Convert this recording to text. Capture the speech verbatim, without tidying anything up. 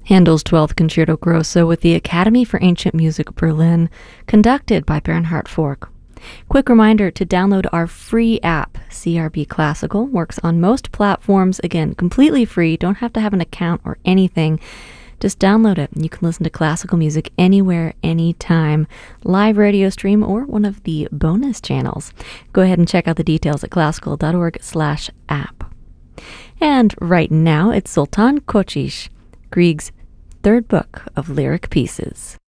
Handel's twelfth Concerto Grosso with the Academy for Ancient Music Berlin, conducted by Bernhard Fork. Quick reminder to download our free app. C R B Classical works on most platforms. Again, completely free. Don't have to have an account or anything. Just download it and you can listen to classical music anywhere, anytime. Live radio stream or one of the bonus channels. Go ahead and check out the details at classical.org slash app. And right now it's Sultan Kocsis, Grieg's third book of lyric pieces.